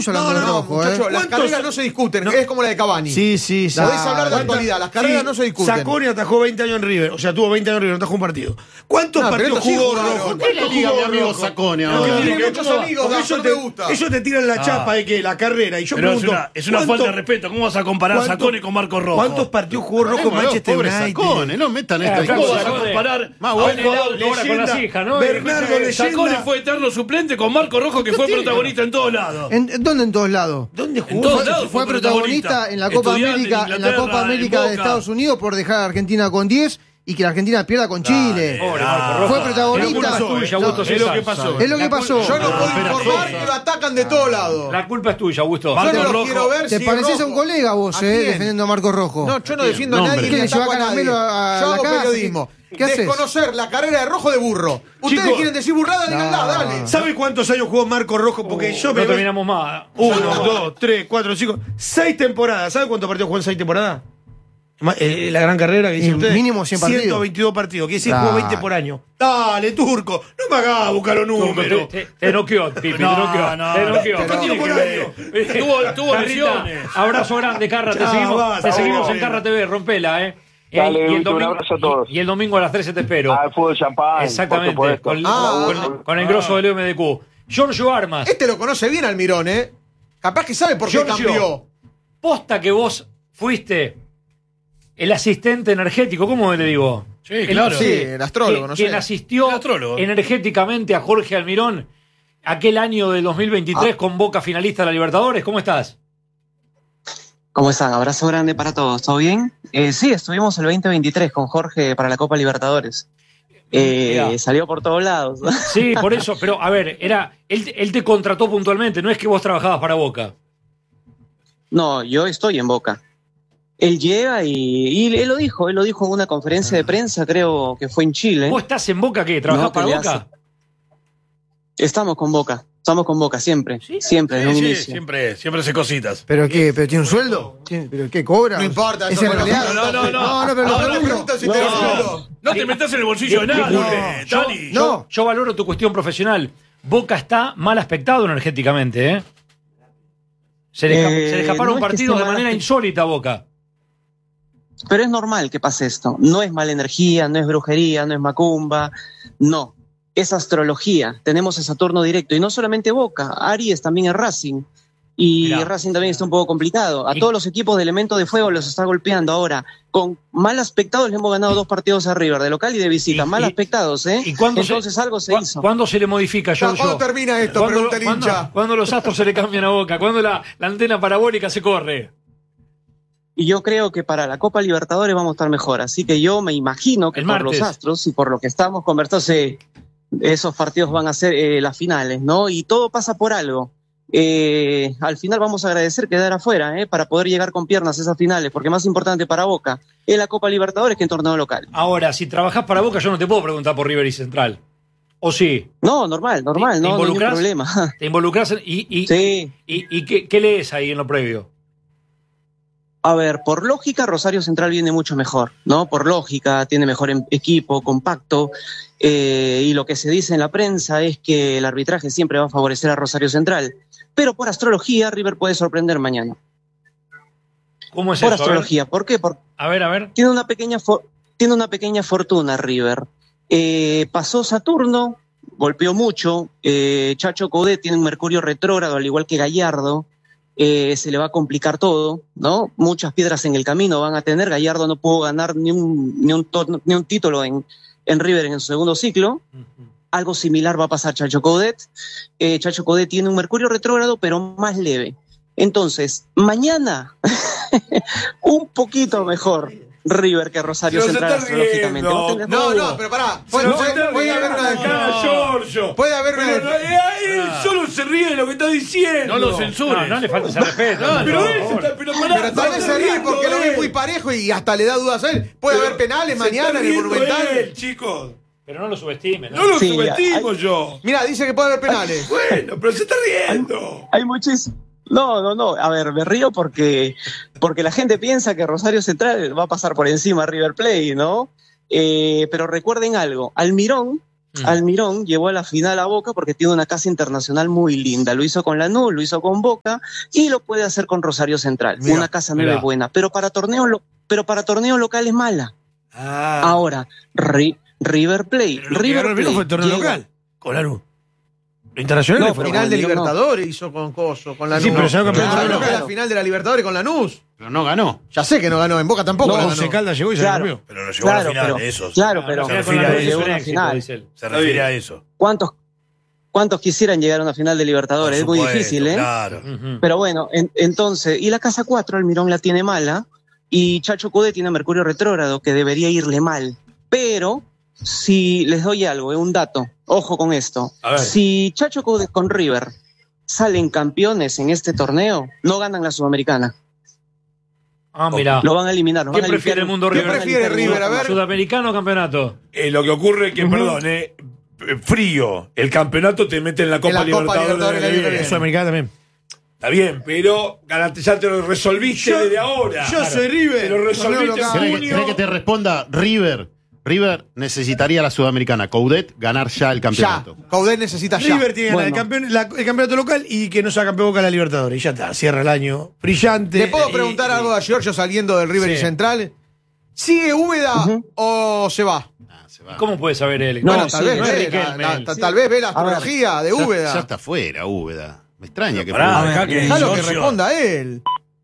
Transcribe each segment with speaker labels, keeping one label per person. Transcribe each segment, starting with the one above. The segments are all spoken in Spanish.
Speaker 1: tuyo hablando de Rojo,
Speaker 2: muchachos, las carreras no se discuten, es como la de Cavani.
Speaker 1: Sí.
Speaker 2: Podés hablar de actualidad, las carreras no se discuten.
Speaker 3: Sacconi atajó 20 años en River, o sea, tuvo 20 años en River, no atajó un partido. ¿Cuántos partidos jugó Rojo?
Speaker 4: ¿Qué le diga a mi amigo Sacconi ahora?
Speaker 2: Tiene muchos amigos, no me gusta.
Speaker 3: Ellos te tiran la chapa de que la carrera, y yo
Speaker 5: Pero
Speaker 3: pregunto...
Speaker 5: es una falta de respeto, ¿cómo vas a comparar a Sacconi con Marco Rojo?
Speaker 3: ¿Cuántos partidos jugó Rojo en Manchester United?
Speaker 4: Sacconi, no metan esta
Speaker 5: ¿Cómo vas a
Speaker 4: historia.
Speaker 5: comparar
Speaker 4: Más
Speaker 5: a
Speaker 4: bueno.
Speaker 5: un jugador leyenda?
Speaker 3: Bernardo
Speaker 5: Sacconi
Speaker 3: Leyenda.
Speaker 5: fue eterno suplente con Marco Rojo, que fue protagonista en todos lados.
Speaker 1: ¿Dónde en todos lados?
Speaker 3: ¿Dónde
Speaker 5: En
Speaker 3: jugó?
Speaker 5: todos lados
Speaker 1: Fue protagonista en la Copa América, de Estados Unidos por dejar a Argentina con 10 y que la Argentina pierda con Chile. Fue protagonista.
Speaker 5: Es lo que pasó.
Speaker 1: Es lo que pasó.
Speaker 2: Yo no puedo informar que lo atacan de todos lados.
Speaker 6: La culpa es tuya, Augusto.
Speaker 2: Yo no
Speaker 5: Marco
Speaker 2: lo
Speaker 5: Rojo.
Speaker 2: quiero ver
Speaker 1: Te
Speaker 2: si
Speaker 1: pareces
Speaker 2: Rojo.
Speaker 1: a un colega vos,
Speaker 2: ¿A quién?
Speaker 1: defendiendo a Marco Rojo.
Speaker 2: No, yo no defiendo a nadie
Speaker 1: ¿Qué
Speaker 2: ni
Speaker 1: le lleva
Speaker 2: ataco a nadie.
Speaker 1: caramelo a
Speaker 2: Yo
Speaker 1: la
Speaker 2: hago
Speaker 1: casa?
Speaker 2: periodismo.
Speaker 1: ¿Qué haces?
Speaker 2: Desconocer la carrera de Rojo de burro. Ustedes
Speaker 3: Chicos,
Speaker 2: quieren decir burrada, díganla, dale.
Speaker 3: ¿Sabe cuántos años jugó Marco Rojo? Porque yo
Speaker 6: No
Speaker 3: me...
Speaker 6: terminamos más.
Speaker 3: 1, 2, 3, 4, 5, 6 temporadas. ¿Sabe cuántos partidos jugó en 6 temporadas? La gran carrera que dice usted.
Speaker 1: Mínimo 100 partidos.
Speaker 3: 122 partidos. Que decir, jugó 20 por año. Dale, Turco. No me hagas buscar los números.
Speaker 6: Te noqueó, Pipi, te noqueó.
Speaker 3: ¿Qué tiene que ver?
Speaker 5: Tuvo lesiones.
Speaker 6: Abrazo grande, Carra. Te seguimos en Carra TV, rompela,
Speaker 7: Dale,
Speaker 6: y el
Speaker 7: un
Speaker 6: domingo,
Speaker 7: abrazo a todos.
Speaker 6: y el domingo a las 13 te espero.
Speaker 7: Al fútbol champán.
Speaker 6: Exactamente,
Speaker 7: por supuesto.
Speaker 6: con el grosso del MDQ. Giorgio Armas,
Speaker 2: Este lo conoce bien Almirón, ¿eh? Capaz que sabe por qué
Speaker 6: Giorgio.
Speaker 2: cambió.
Speaker 6: posta que vos fuiste el asistente energético, ¿cómo le digo?
Speaker 5: Sí, claro.
Speaker 2: Sí, el astrólogo, no sé.
Speaker 6: Quien asistió
Speaker 5: El astrólogo.
Speaker 6: energéticamente a Jorge Almirón aquel año de 2023 con Boca finalista de la Libertadores. ¿Cómo estás?
Speaker 8: ¿Cómo están? Abrazo grande para todos. ¿Todo bien? Sí, estuvimos el 2023 con Jorge para la Copa Libertadores. Salió por todos lados.
Speaker 6: Sí, por eso. Pero, a ver, él te contrató puntualmente. No es que vos trabajabas para Boca.
Speaker 8: No, yo estoy en Boca. Él llega y él lo dijo en una conferencia de prensa, creo que fue en Chile.
Speaker 6: ¿Vos estás en Boca qué? ¿Trabajás
Speaker 8: No,
Speaker 6: para
Speaker 8: que le
Speaker 6: Boca?
Speaker 8: Estamos con Boca siempre. Siempre, desde un
Speaker 5: Sí,
Speaker 8: inicio.
Speaker 5: siempre hace cositas.
Speaker 1: ¿Pero qué? ¿Pero tiene un sueldo? ¿Pero qué cobra?
Speaker 2: No importa,
Speaker 1: ¿Es
Speaker 2: eso
Speaker 1: en
Speaker 2: no lo
Speaker 1: realidad?
Speaker 2: No,
Speaker 1: No, pero lo
Speaker 2: Ahora
Speaker 1: pregunto.
Speaker 2: pregunta si te lo sueldo.
Speaker 5: No te metas en el bolsillo de nadie, Tali.
Speaker 6: Yo valoro tu cuestión profesional. Boca está mal aspectado energéticamente, ¿eh? Se le escaparon
Speaker 8: no es que
Speaker 6: partidos
Speaker 8: esté
Speaker 6: de
Speaker 8: mal
Speaker 6: manera insólita a Boca.
Speaker 8: Pero es normal que pase esto. No es mala energía, no es brujería, no es macumba. No. Es astrología. Tenemos a Saturno directo. Y no solamente Boca. Aries también es Racing. Y
Speaker 6: Mirá.
Speaker 8: Racing también está un poco complicado. A todos los equipos de elemento de fuego los está golpeando. Ahora, con mal aspectados le hemos ganado 2 partidos a River, de local y de visita. Mal aspectados, ¿eh?
Speaker 6: ¿Y cuándo
Speaker 8: Entonces algo se hizo.
Speaker 6: ¿Cuándo se le modifica, Giorgio?
Speaker 2: ¿Cuándo termina esto? Pregunta el hincha.
Speaker 6: ¿Cuándo los astros se le cambian a Boca? ¿Cuándo la antena parabólica se corre?
Speaker 8: Y yo creo que para la Copa Libertadores vamos a estar mejor. Así que yo me imagino que
Speaker 6: El
Speaker 8: por
Speaker 6: martes.
Speaker 8: los astros y por lo que estamos conversando, esos partidos van a ser las finales, ¿no? Y todo pasa por algo. Al final vamos a agradecer quedar afuera, para poder llegar con piernas a esas finales, porque más importante para Boca es la Copa Libertadores que en torneo local.
Speaker 6: Ahora, si trabajás para Boca, yo no te puedo preguntar por River y Central. ¿O sí?
Speaker 8: No, normal, no hay ningún problema.
Speaker 6: ¿Te involucras
Speaker 8: Sí.
Speaker 6: ¿Y qué lees ahí en lo previo?
Speaker 8: A ver, por lógica, Rosario Central viene mucho mejor, ¿no? Por lógica, tiene mejor equipo, compacto, y lo que se dice en la prensa es que el arbitraje siempre va a favorecer a Rosario Central. Pero por astrología, River puede sorprender mañana.
Speaker 6: ¿Cómo es
Speaker 8: Por
Speaker 6: eso?
Speaker 8: astrología, ¿por qué? Porque
Speaker 6: A ver.
Speaker 8: tiene una pequeña fortuna River. Pasó Saturno, golpeó mucho, Chacho Coudet tiene un Mercurio retrógrado, al igual que Gallardo. Se le va a complicar todo, ¿no? Muchas piedras en el camino van a tener. Gallardo no pudo ganar ni un título en River en su segundo ciclo. Algo similar va a pasar Chacho Coudet. Chacho Coudet tiene un Mercurio retrógrado, pero más leve. Entonces, mañana, un poquito mejor River que Rosario Central astrológicamente.
Speaker 2: No, pero pará. Puede haber una... Puede haber una...
Speaker 3: Él solo se ríe de lo que está diciendo.
Speaker 5: No lo censures.
Speaker 6: No le faltes al respeto.
Speaker 3: Pero él se está...
Speaker 2: Pero tal vez se ríe porque lo ve muy parejo y hasta le da dudas a él. Puede haber penales mañana en el Monumental.
Speaker 3: Chicos.
Speaker 6: Pero no lo subestimes,
Speaker 3: No lo subestimo yo.
Speaker 2: Mirá, dice que puede haber penales.
Speaker 3: Bueno, pero se está riendo.
Speaker 8: Hay muchísimo. No. A ver, me río porque la gente piensa que Rosario Central va a pasar por encima a River Plate, ¿no? Pero recuerden algo. Almirón Almirón llevó a la final a Boca porque tiene una casa internacional muy linda. Lo hizo con Lanús, lo hizo con Boca y lo puede hacer con Rosario Central.
Speaker 3: Mira,
Speaker 8: una casa nueva y buena, pero para torneo local es mala. Ahora, River Plate.
Speaker 3: River Plate fue el torneo local. Con Lanús. Lo internacional
Speaker 2: No,
Speaker 3: fue
Speaker 2: final de Libertadores hizo con Lanús.
Speaker 3: Sí, pero ya campeón
Speaker 2: Claro,
Speaker 3: local.
Speaker 2: la final de la Libertadores con Lanús.
Speaker 4: Pero no ganó.
Speaker 2: Ya sé que no ganó, en Boca tampoco
Speaker 8: No,
Speaker 2: la
Speaker 3: Once
Speaker 2: ganó.
Speaker 3: Caldas llegó y se
Speaker 8: Claro.
Speaker 3: cambió.
Speaker 9: Pero no llegó a la final de esos.
Speaker 8: Claro, pero
Speaker 9: se refiere a
Speaker 6: Lanús
Speaker 8: llegó
Speaker 6: es
Speaker 8: a
Speaker 6: un
Speaker 8: una
Speaker 6: éxito,
Speaker 8: final.
Speaker 6: dice él.
Speaker 9: Se refiere a eso.
Speaker 8: ¿Cuántos quisieran llegar a una final de Libertadores? Es muy
Speaker 9: Por supuesto,
Speaker 8: difícil, ¿eh?
Speaker 9: Claro.
Speaker 6: Ujú.
Speaker 8: Pero bueno, entonces, y la casa 4, Almirón la tiene mala, y Chacho Coudet tiene Mercurio retrógrado, que debería irle mal. Pero, si les doy algo, un dato, ojo con esto.
Speaker 6: A ver.
Speaker 8: Si Chacho Coudet con River salen campeones en este torneo, no ganan la Sudamericana.
Speaker 6: Ah, mira.
Speaker 8: Lo van a eliminar.
Speaker 6: ¿Qué prefiere el mundo River?
Speaker 2: ¿Qué prefiere River? A ver.
Speaker 6: ¿Sudamericano o campeonato?
Speaker 9: Lo que ocurre es que, perdón, frío. El campeonato te mete en la Copa
Speaker 2: la Copa
Speaker 9: Libertadores.
Speaker 2: Libertadores
Speaker 9: del año que
Speaker 2: la
Speaker 9: viene.
Speaker 3: Sudamericana también.
Speaker 9: Está bien, pero ya te lo resolviste desde ahora.
Speaker 3: Yo soy River.
Speaker 9: Te lo resolviste
Speaker 2: Torneo
Speaker 9: en
Speaker 2: local.
Speaker 9: junio.
Speaker 4: ¿Cree que te responda River? River necesitaría la Sudamericana. Coudet ganar ya el
Speaker 2: Ya.
Speaker 4: campeonato.
Speaker 2: Coudet necesita ya.
Speaker 3: River tiene que ganar el campeonato local y que no sea campeón Boca en la Libertadores. Y ya está, cierra el año. Brillante.
Speaker 2: ¿Te puedo preguntar algo a Giorgio saliendo del River y Central? ¿Sigue Úbeda o se va?
Speaker 4: Se va.
Speaker 6: ¿Cómo puede saber él?
Speaker 8: No,
Speaker 2: Bueno,
Speaker 8: sí,
Speaker 2: tal vez
Speaker 6: no es
Speaker 2: ve
Speaker 6: Riquelme.
Speaker 2: tal vez ve la astrología de
Speaker 4: Ya
Speaker 2: Úbeda.
Speaker 4: está fuera, Úbeda. Me extraña que
Speaker 9: Pará,
Speaker 4: fuera.
Speaker 9: dejá que
Speaker 2: Dejalo que
Speaker 9: Giorgio-
Speaker 2: responda él.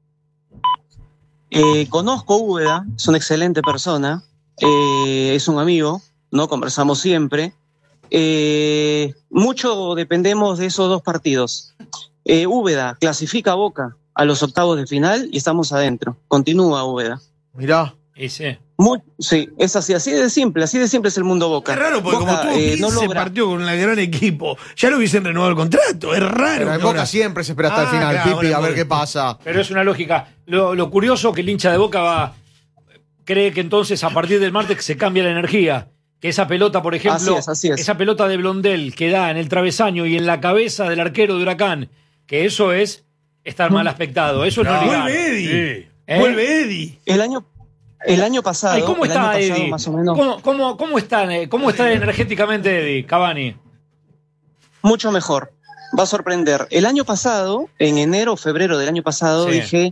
Speaker 8: Conozco a Úbeda, es una excelente persona, es un amigo, ¿no? Conversamos siempre. Mucho dependemos de esos dos partidos. Úbeda clasifica a Boca a los octavos de final y estamos adentro. Continúa Úbeda.
Speaker 2: Mirá.
Speaker 6: Y sí.
Speaker 8: Sí, es así de simple es el mundo Boca.
Speaker 3: Es raro porque
Speaker 8: Boca,
Speaker 3: como tuvo 15
Speaker 8: no logra.
Speaker 3: partidos con un gran equipo, ya lo hubiesen renovado el contrato. Es raro.
Speaker 2: Pero en
Speaker 3: que
Speaker 2: Boca
Speaker 3: ahora-
Speaker 2: siempre se espera hasta el final,
Speaker 3: claro,
Speaker 2: Pipi, a
Speaker 3: ahora
Speaker 2: ver qué pasa.
Speaker 6: Pero es una lógica. Lo curioso que el hincha de Boca cree que entonces a partir del martes se cambia la energía. Que esa pelota, por ejemplo,
Speaker 8: Así es.
Speaker 6: esa pelota de Blondel que da en el travesaño y en la cabeza del arquero de Huracán, que eso es estar mal aspectado. Eso es no ligar.
Speaker 3: Vuelve Eddie.
Speaker 9: Sí.
Speaker 6: ¿Eh?
Speaker 3: Vuelve Eddie.
Speaker 8: El año pasado,
Speaker 6: Ay, ¿cómo
Speaker 8: el
Speaker 6: está
Speaker 8: año pasado
Speaker 6: Eddie?
Speaker 8: más o menos,
Speaker 6: ¿Cómo está energéticamente Eddie Cavani?
Speaker 8: mucho mejor. Va a sorprender. El año pasado, en enero o febrero del año pasado,
Speaker 6: Sí.
Speaker 8: dije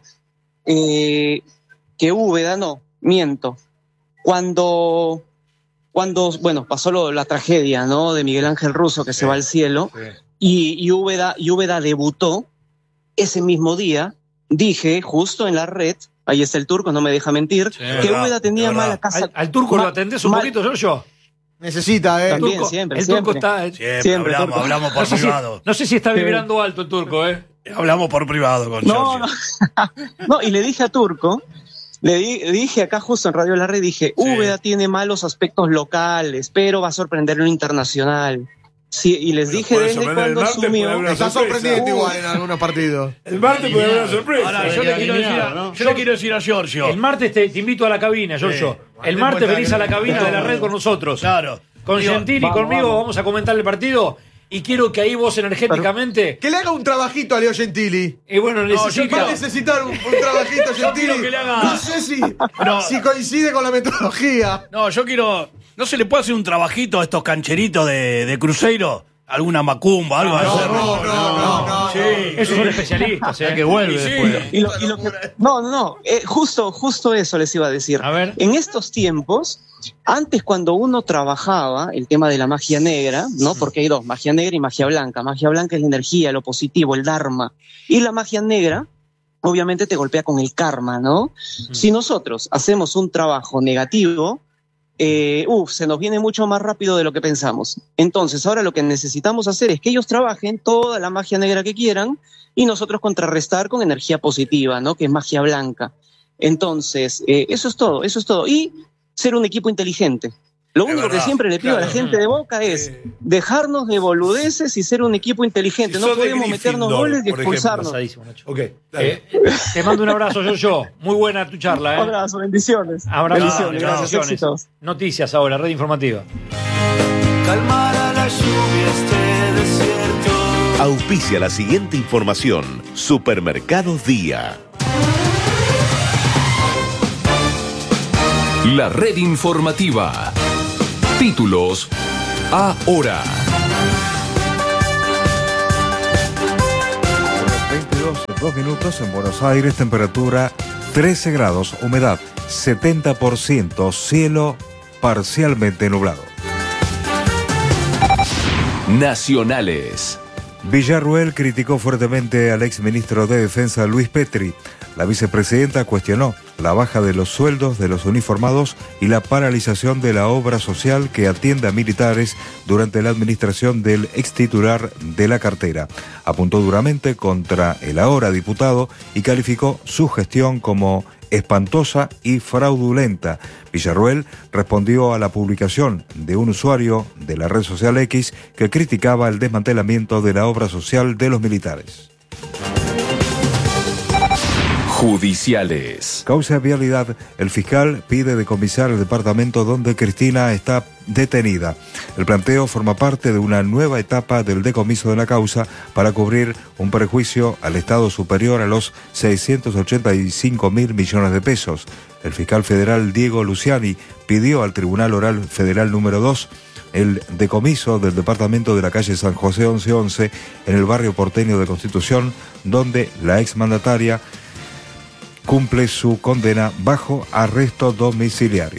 Speaker 8: que Úbeda, no, miento. Cuando bueno, pasó la tragedia, ¿no? De Miguel Ángel Russo que se va al cielo y Úbeda debutó ese mismo día. Dije justo en la red, ahí está el turco, no me deja mentir, que
Speaker 9: verdad,
Speaker 8: Úbeda tenía
Speaker 9: de verdad.
Speaker 8: mala casa.
Speaker 6: ¿Al turco lo atendés un poquito, Giorgio?
Speaker 2: Necesita,
Speaker 8: También,
Speaker 6: Turco-
Speaker 8: siempre,
Speaker 6: el turco
Speaker 8: siempre.
Speaker 6: está.
Speaker 9: Siempre,
Speaker 8: Turco.
Speaker 9: hablamos por privado.
Speaker 6: No sé si está vibrando alto el turco, ¿eh?
Speaker 9: Hablamos por privado con
Speaker 8: No,
Speaker 9: Giorgio.
Speaker 8: No, y le dije a Turco, dije acá justo en Radio La Red, dije, Úbeda tiene malos aspectos locales, pero va a sorprender en lo internacional. Sí, y les dije
Speaker 9: puede
Speaker 8: desde
Speaker 9: sorprender el
Speaker 8: cuando
Speaker 9: martes, puede
Speaker 8: asumió.
Speaker 9: haber una
Speaker 2: Está
Speaker 9: sorpresa.
Speaker 2: sorprendiendo igual en algunos partidos.
Speaker 9: El martes puede haber una sorpresa.
Speaker 5: Ahora, yo le quiero decir
Speaker 4: alineado, ¿no?
Speaker 5: yo le quiero decir a Giorgio.
Speaker 6: El martes te invito a la cabina, Giorgio. El martes venís a la cabina de la red con nosotros.
Speaker 5: Claro.
Speaker 6: Con
Speaker 5: Digo,
Speaker 6: Gentili y
Speaker 8: vamos,
Speaker 6: conmigo
Speaker 8: vamos.
Speaker 6: vamos a comentar el partido. Y quiero que ahí vos energéticamente.
Speaker 2: Que le haga un trabajito a Leo Gentili.
Speaker 6: Y bueno,
Speaker 2: Va a
Speaker 6: necesita.
Speaker 2: necesitar un trabajito Gentili.
Speaker 5: quiero que le haga-
Speaker 2: No sé si
Speaker 5: No.
Speaker 2: coincide con la metodología.
Speaker 5: No, yo quiero. ¿No se le puede hacer un trabajito a estos cancheritos de Cruzeiro? ¿Alguna macumba, algo así?
Speaker 2: No.
Speaker 5: Sí.
Speaker 6: Esos son especialistas,
Speaker 4: Ya que
Speaker 6: ¿eh?
Speaker 4: vuelve
Speaker 5: Y sí.
Speaker 4: después.
Speaker 8: Y lo que- no, justo eso les iba a decir.
Speaker 6: A ver.
Speaker 8: En estos tiempos, antes cuando uno trabajaba el tema de la magia negra, ¿no? Porque hay dos, magia negra y magia blanca. Magia blanca es la energía, lo positivo, el dharma. Y la magia negra, obviamente te golpea con el karma, ¿no? Si nosotros hacemos un trabajo negativo, se nos viene mucho más rápido de lo que pensamos. Entonces, ahora lo que necesitamos hacer es que ellos trabajen toda la magia negra que quieran y nosotros contrarrestar con energía positiva, ¿no? Que es magia blanca. Entonces, eso es todo. Y ser un equipo inteligente. Lo único que
Speaker 9: verdad,
Speaker 8: siempre le pido a la gente de Boca es dejarnos de boludeces y ser un equipo inteligente.
Speaker 9: Si
Speaker 8: No
Speaker 9: sos de
Speaker 8: podemos meternos
Speaker 9: Gryffindor,
Speaker 8: goles y
Speaker 9: por ejemplo,
Speaker 8: expulsarnos.
Speaker 6: Pasadísimo, Nacho.
Speaker 9: Ok, dale.
Speaker 6: Te mando un abrazo, Giorgio. Muy buena tu charla,
Speaker 8: Un
Speaker 6: ¿eh?
Speaker 8: abrazo, bendiciones.
Speaker 6: Abrazo.
Speaker 8: Bendiciones,
Speaker 9: Chao,
Speaker 8: gracias,
Speaker 6: bendiciones.
Speaker 8: éxitos.
Speaker 6: Noticias ahora, red informativa.
Speaker 10: Auspicia la siguiente información. Supermercados Día.
Speaker 11: La red informativa. Títulos
Speaker 10: ahora.
Speaker 11: 22:02 en Buenos Aires, temperatura 13 grados, humedad 70%, cielo parcialmente nublado.
Speaker 10: Nacionales.
Speaker 11: Villarruel criticó fuertemente al exministro de Defensa Luis Petri. La vicepresidenta cuestionó la baja de los sueldos de los uniformados y la paralización de la obra social que atiende a militares durante la administración del extitular de la cartera. Apuntó duramente contra el ahora diputado y calificó su gestión como espantosa y fraudulenta. Villarruel respondió a la publicación de un usuario de la red social X que criticaba el desmantelamiento de la obra social de los militares.
Speaker 10: Judiciales.
Speaker 11: Causa vialidad. El fiscal pide decomisar el departamento donde Cristina está detenida. El planteo forma parte de una nueva etapa del decomiso de la causa para cubrir un perjuicio al Estado superior a los 685.000 millones de pesos. El fiscal federal Diego Luciani pidió al Tribunal Oral Federal número 2 el decomiso del departamento de la calle San José 1111 en el barrio porteño de Constitución, donde la exmandataria cumple su condena bajo arresto domiciliario.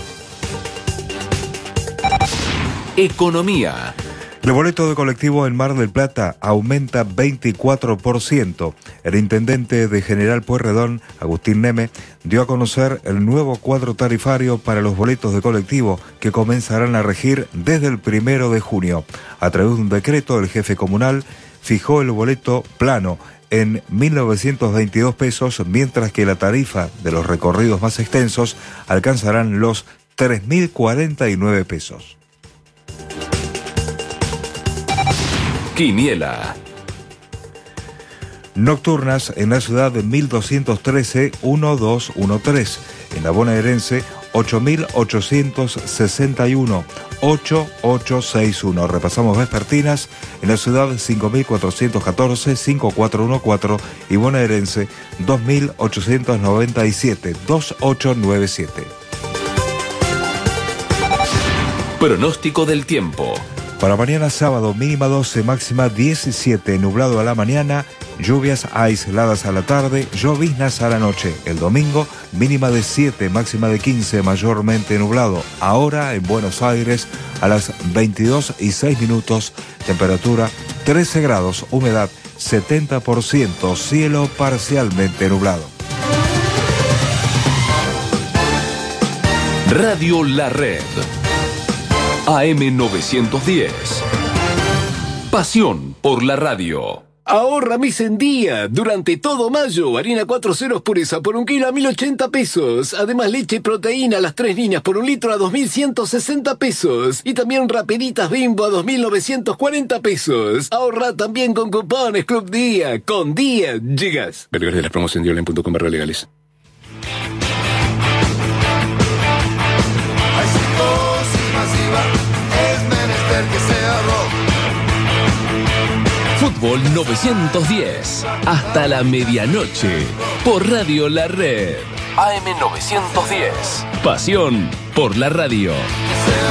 Speaker 10: Economía.
Speaker 11: El boleto de colectivo en Mar del Plata aumenta 24%. El intendente de General Pueyrredón, Agustín Neme, dio a conocer el nuevo cuadro tarifario para los boletos de colectivo que comenzarán a regir desde el 1 de junio. A través de un decreto, el jefe comunal fijó el boleto plano en 1.922 pesos, mientras que la tarifa de los recorridos más extensos alcanzarán los 3.049 pesos.
Speaker 10: Quiniela.
Speaker 11: Nocturnas en la ciudad de 1213-1213, en la bonaerense 8861, 8861. Repasamos vespertinas en la ciudad 5414, 5414 y bonaerense 2897, 2897.
Speaker 10: Pronóstico del tiempo.
Speaker 11: Para mañana sábado, mínima 12, máxima 17, nublado a la mañana, lluvias aisladas a la tarde, lloviznas a la noche. El domingo, mínima de 7, máxima de 15, mayormente nublado. Ahora en Buenos Aires, a las 22:06, temperatura 13 grados, humedad 70%, cielo parcialmente nublado.
Speaker 10: Radio La Red. AM910. Pasión por la radio.
Speaker 12: Ahorra mes en día. Durante todo mayo, harina 4 ceros pureza por 1 kilo a 1.080 pesos. Además, leche y proteína a las 3 líneas por 1 litro a 2.160 pesos. Y también raperitas Bimbo a 2.940 pesos. Ahorra también con cupones Club Día. Con Día llegas. Ver de las promos en diolen.com/legales.
Speaker 10: Fútbol 910. Hasta la medianoche. Por Radio La Red. AM910. Pasión por la radio.